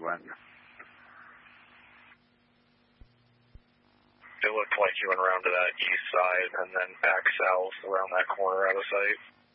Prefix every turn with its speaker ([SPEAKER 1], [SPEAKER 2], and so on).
[SPEAKER 1] went.
[SPEAKER 2] It looked like you went around to that east side and then back south around that corner out of sight.